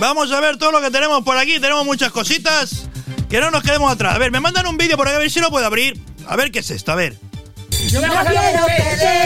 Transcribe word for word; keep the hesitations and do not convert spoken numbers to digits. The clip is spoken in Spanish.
Vamos a ver todo lo que tenemos por aquí. Tenemos muchas cositas que no nos quedemos atrás. A ver, me mandan un vídeo por aquí a ver si lo puedo abrir. A ver qué es esto, a ver. Yo me quiero perder.